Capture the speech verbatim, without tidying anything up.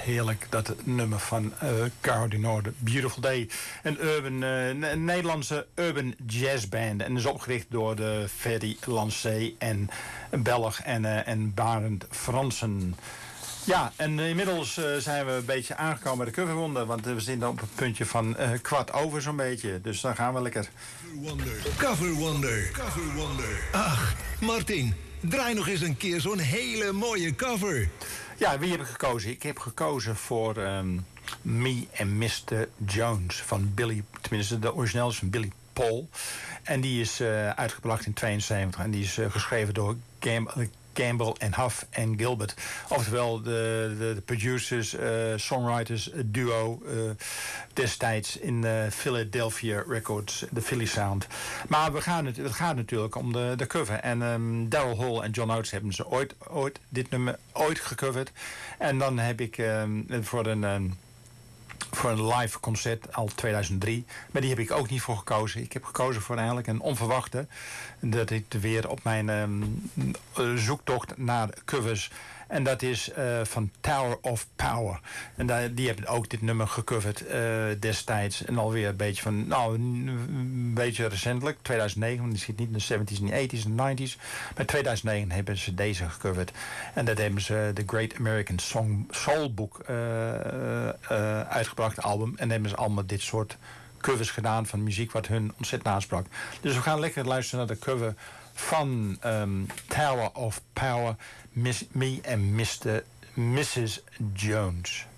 heerlijk, dat nummer van uh, Caro du Nord, Beautiful Day. Een urban, uh, een Nederlandse urban jazzband. En is opgericht door de Ferry Lancé en Belg en, uh, en Barend Fransen. Ja, en inmiddels uh, zijn we een beetje aangekomen bij de coverronde. Want we zitten op het puntje van uh, kwart over zo'n beetje. Dus dan gaan we lekker. Cover Wonder. Cover Wonder. Ach, Martin, draai nog eens een keer zo'n hele mooie cover. Ja, wie heb ik gekozen? Ik heb gekozen voor um, Me and mister Jones van Billy, tenminste de origineel is van Billy Paul. En die is uh, uitgebracht in tweeënzeventig en die is uh, geschreven door Gam Campbell en Huff en Gilbert. Oftewel de, de, de producers, uh, songwriters, duo uh, destijds in uh, Philadelphia Records, de Philly Sound. Maar we gaan het, het gaat natuurlijk om de, de cover. En um, Daryl Hall en John Oates hebben ze ooit, ooit dit nummer ooit gecoverd. En dan heb ik um, voor een... Um, voor een live concert al tweeduizend drie. Maar die heb ik ook niet voor gekozen. Ik heb gekozen voor eigenlijk een onverwachte. Dat ik weer op mijn um, zoektocht naar covers. En dat is uh, van Tower of Power. En daar, die hebben ook dit nummer gecoverd uh, destijds. En alweer een beetje van, nou, een beetje recentelijk, tweeduizend negen. Want die zit niet in de zeventies en de tachtigs en de nineties. Maar tweeduizend negen hebben ze deze gecoverd. En dat hebben ze The Great American Song Soul Book uh, uh, uh, uitgebracht, album. En hebben ze allemaal dit soort covers gedaan van muziek wat hun ontzettend aansprak. Dus we gaan lekker luisteren naar de cover van um, Tower of Power, Miss, Me and mister missus Jones.